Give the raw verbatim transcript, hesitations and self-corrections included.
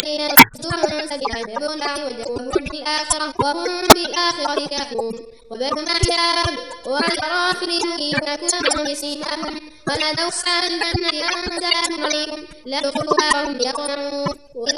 الذين يصدون سبيل الله وجههم بالآخرة وهم بالآخرة كافرون وبث ما حجاب وعلى آخرهم يكون بسيماهم ونادوا أصحاب الجنة أن سلام عليكم لا تدخلوها وهم يطمعون